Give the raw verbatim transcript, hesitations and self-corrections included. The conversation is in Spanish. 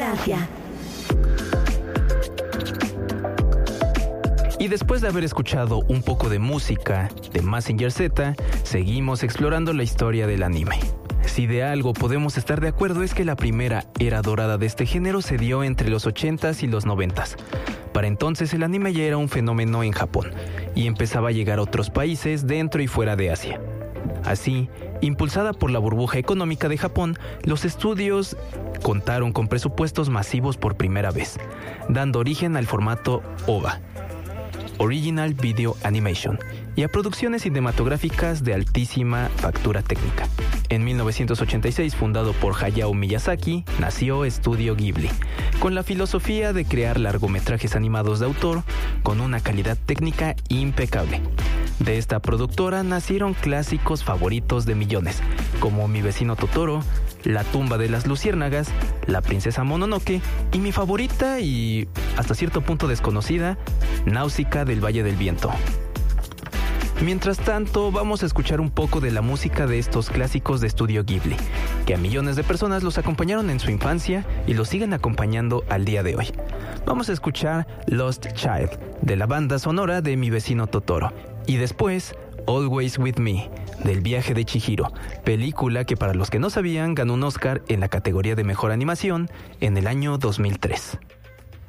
Asia. Y después de haber escuchado un poco de música de Mazinger Z, seguimos explorando la historia del anime. Si de algo podemos estar de acuerdo es que la primera era dorada de este género se dio entre los ochentas y los noventas. Para entonces el anime ya era un fenómeno en Japón y empezaba a llegar a otros países dentro y fuera de Asia. Así, impulsada por la burbuja económica de Japón, los estudios contaron con presupuestos masivos por primera vez, dando origen al formato O V A, Original Video Animation, y a producciones cinematográficas de altísima factura técnica. En mil novecientos ochenta y seis, fundado por Hayao Miyazaki, nació Estudio Ghibli, con la filosofía de crear largometrajes animados de autor con una calidad técnica impecable. De esta productora nacieron clásicos favoritos de millones, como Mi vecino Totoro, La tumba de las luciérnagas, La princesa Mononoke y mi favorita y hasta cierto punto desconocida, Náusica del Valle del Viento. Mientras tanto, vamos a escuchar un poco de la música de estos clásicos de Estudio Ghibli, que a millones de personas los acompañaron en su infancia y los siguen acompañando al día de hoy. Vamos a escuchar Lost Child, de la banda sonora de Mi vecino Totoro, y después Always With Me, del Viaje de Chihiro, película que para los que no sabían ganó un Oscar en la categoría de Mejor Animación en el año dos mil tres.